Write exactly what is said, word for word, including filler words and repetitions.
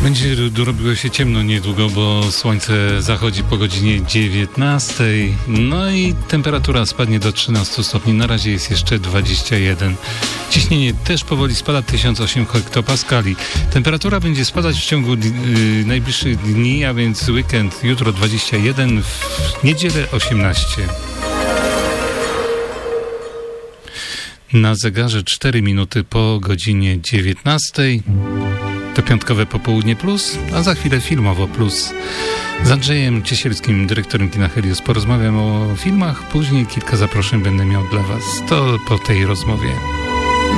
Będzie robiło się ciemno niedługo, bo słońce zachodzi po godzinie dziewiętnastej. No i temperatura spadnie do trzynastu stopni. Na razie jest jeszcze dwadzieścia jeden. Ciśnienie też powoli spada, tysiąc osiem hektopaskali. Temperatura będzie spadać w ciągu yy, najbliższych dni, a więc weekend jutro dwadzieścia jeden, w niedzielę osiemnaście. Na zegarze cztery minuty po godzinie dziewiętnastej. To piątkowe popołudnie plus, a za chwilę filmowo plus. Z Andrzejem Ciesielskim, dyrektorem kina Helios, porozmawiam o filmach. Później kilka zaproszeń będę miał dla Was. To po tej rozmowie.